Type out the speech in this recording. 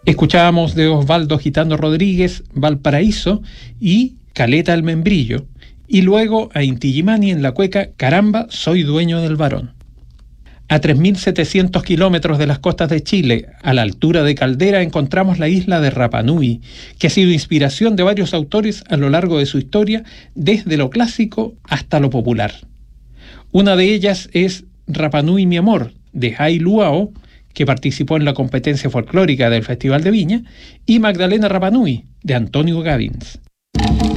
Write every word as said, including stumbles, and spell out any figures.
Escuchábamos de Osvaldo Gitano Rodríguez, Valparaíso y Caleta el Membrillo, y luego a Inti Illimani en la cueca Caramba, soy dueño del varón. A tres mil setecientos kilómetros de las costas de Chile, a la altura de Caldera, encontramos la isla de Rapa Nui, que ha sido inspiración de varios autores a lo largo de su historia, desde lo clásico hasta lo popular. Una de ellas es Rapa Nui mi amor, de Jai Luao, que participó en la competencia folclórica del Festival de Viña, y Magdalena Rapa Nui, de Antonio Gavins.